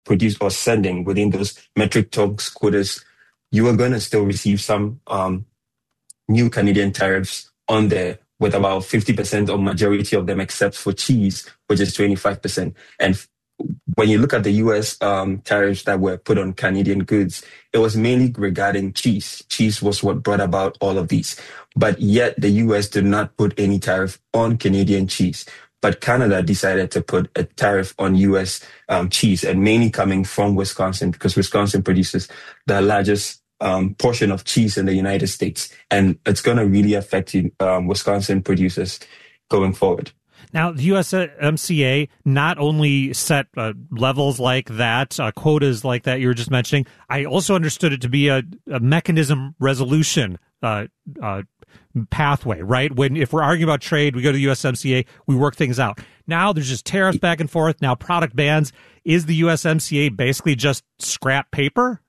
produce or sending within those metric tons quotas, you are going to still receive some new Canadian tariffs on there, with about 50% or majority of them, except for cheese, which is 25%. And when you look at the U.S. Tariffs that were put on Canadian goods, it was mainly regarding cheese. Cheese was what brought about all of these. But yet the U.S. did not put any tariff on Canadian cheese. But Canada decided to put a tariff on U.S. Cheese, and mainly coming from Wisconsin, because Wisconsin produces the largest portion of cheese in the United States. And it's going to really affect Wisconsin producers going forward. Now, the USMCA not only set levels like that, quotas like that you were just mentioning, I also understood it to be a mechanism resolution pathway, right? If we're arguing about trade, we go to the USMCA, we work things out. Now there's just tariffs back and forth, now product bans. Is the USMCA basically just scrap paper?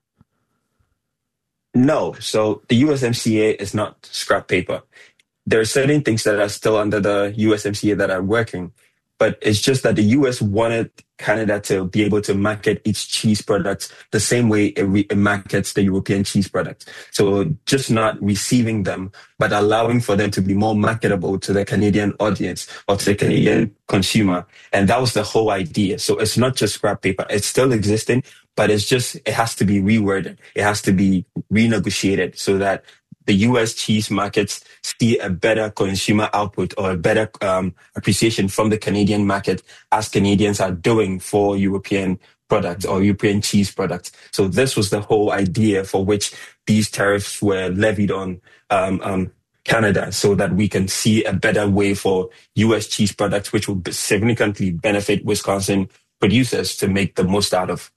No. So the USMCA is not scrap paper. There are certain things that are still under the USMCA that are working, but it's just that the US wanted Canada to be able to market its cheese products the same way it markets the European cheese products. So just not receiving them, but allowing for them to be more marketable to the Canadian audience or to the Canadian consumer. And that was the whole idea. So it's not just scrap paper. It's still existing, but it has to be reworded. It has to be renegotiated so that the U.S. cheese markets see a better consumer output or a better appreciation from the Canadian market, as Canadians are doing for European products or European cheese products. So this was the whole idea for which these tariffs were levied on Canada, so that we can see a better way for U.S. cheese products, which will significantly benefit Wisconsin producers to make the most out of.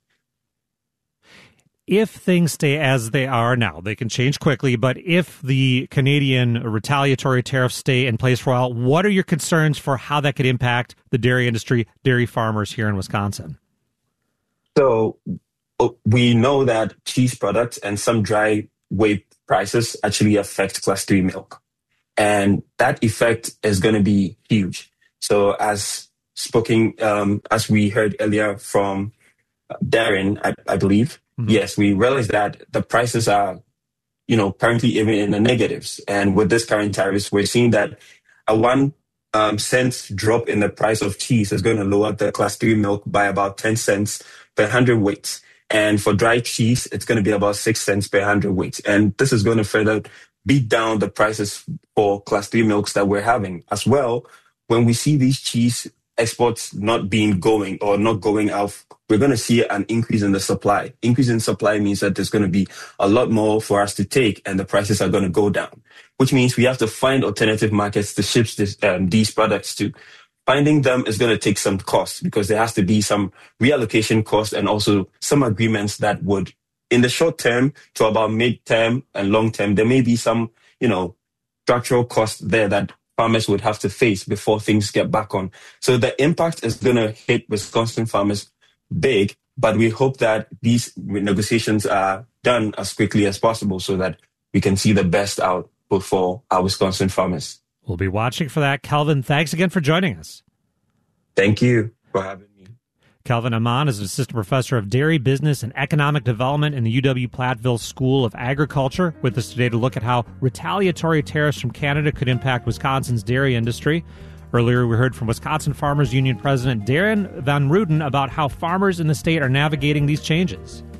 If things stay as they are now, they can change quickly, but if the Canadian retaliatory tariffs stay in place for a while, what are your concerns for how that could impact the dairy industry, dairy farmers here in Wisconsin? So we know that cheese products and some dry whey prices actually affect Class 3 milk. And that effect is going to be huge. So as we heard earlier from Darren, I believe, yes, we realize that the prices are, currently even in the negatives. And with this current tariffs, we're seeing that a 1 cent drop in the price of cheese is going to lower the Class 3 milk by about 10 cents per 100 weights. And for dry cheese, it's going to be about 6 cents per 100 weights. And this is going to further beat down the prices for Class 3 milks that we're having. As well, when we see these cheese exports not going out, we're going to see an increase in the supply. Increase in supply means that there's going to be a lot more for us to take, and the prices are going to go down, which means we have to find alternative markets to ship these products to. Finding them is going to take some cost, because there has to be some reallocation cost and also some agreements that would, in the short term to about mid-term and long-term, there may be some, structural costs there that farmers would have to face before things get back on. So the impact is going to hit Wisconsin farmers big, but we hope that these negotiations are done as quickly as possible so that we can see the best output for our Wisconsin farmers. We'll be watching for that. Kelvin, thanks again for joining us. Thank you for having me. Kelvin Amon is an assistant professor of dairy business and economic development in the UW-Platteville School of Agriculture, with us today to look at how retaliatory tariffs from Canada could impact Wisconsin's dairy industry. Earlier, we heard from Wisconsin Farmers Union President Darren Van Ruden about how farmers in the state are navigating these changes.